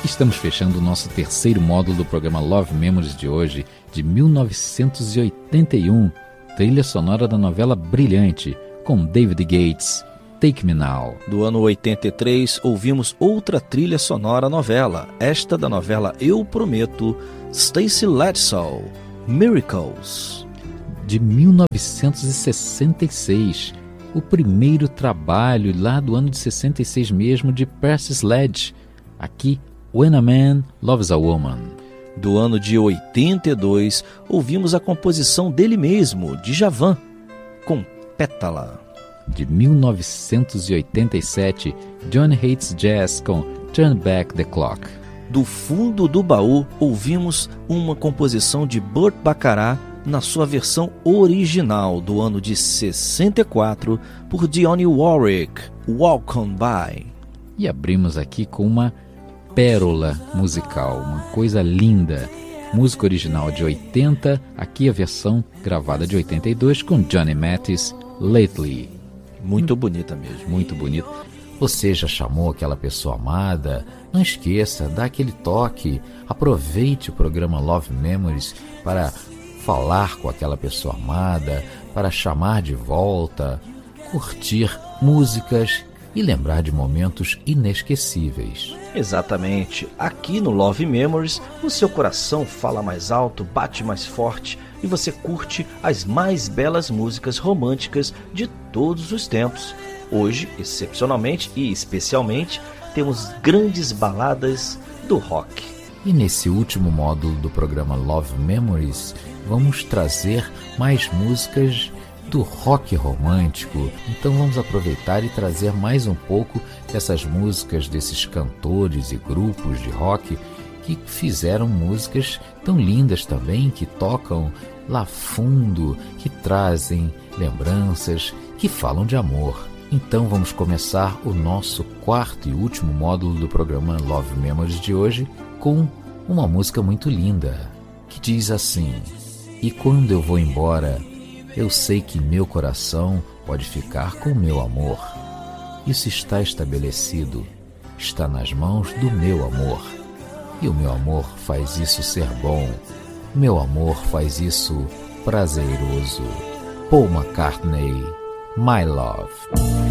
Estamos fechando o nosso terceiro módulo do programa Love Memories de hoje, de 1981, trilha sonora da novela Brilhante, com David Gates, Take Me Now. Do ano 83, ouvimos outra trilha sonora novela, esta da novela Eu Prometo, Stacey Lattisaw, Miracles. De 1966, o primeiro trabalho lá do ano de 66 mesmo de Percy Sledge, aqui When a Man Loves a Woman. Do ano de 82, ouvimos a composição dele mesmo, Djavan, com Pétala. De 1987, Johnny Hates Jazz com Turn Back the Clock. Do fundo do baú, ouvimos uma composição de Burt Bacharach na sua versão original do ano de 64 por Dionne Warwick, Walk On By. E abrimos aqui com uma pérola musical, uma coisa linda. Música original de 80, aqui a versão gravada de 82 com Johnny Mathis, Lately. Muito bonita mesmo. Muito bonita. Você já chamou aquela pessoa amada? Não esqueça, dá aquele toque. Aproveite o programa Love Memories para falar com aquela pessoa amada, para chamar de volta, curtir músicas e lembrar de momentos inesquecíveis. Exatamente. Aqui no Love Memories, o seu coração fala mais alto, bate mais forte e você curte as mais belas músicas românticas de todos os tempos. Hoje, excepcionalmente e especialmente, temos grandes baladas do rock. E nesse último módulo do programa Love Memories, vamos trazer mais músicas do rock romântico. Então vamos aproveitar e trazer mais um pouco dessas músicas desses cantores e grupos de rock que fizeram músicas tão lindas também, que tocam lá fundo, que trazem lembranças, que falam de amor. Então vamos começar o nosso quarto e último módulo do programa Love Memories de hoje com uma música muito linda, que diz assim: e quando eu vou embora, eu sei que meu coração pode ficar com meu amor. Isso está estabelecido, está nas mãos do meu amor. E o meu amor faz isso ser bom. Meu amor faz isso prazeroso. Paul McCartney, My Love.